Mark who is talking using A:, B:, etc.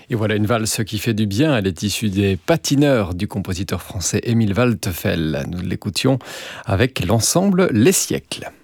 A: Et voilà une valse qui fait du bien. Elle est issue des Patineurs du compositeur français Émile Waldteufel. Nous l'écoutions avec l'ensemble Les Siècles.